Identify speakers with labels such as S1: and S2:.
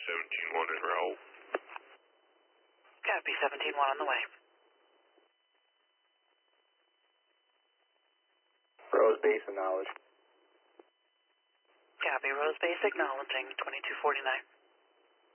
S1: 17-1 en route.
S2: Copy, 17-1 on the way.
S3: Rose Base acknowledged.
S2: Copy, Rose Base acknowledging 2249.